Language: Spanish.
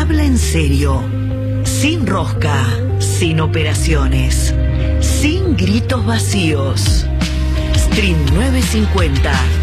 habla en serio, sin rosca, sin operaciones, sin gritos vacíos. Stream 950.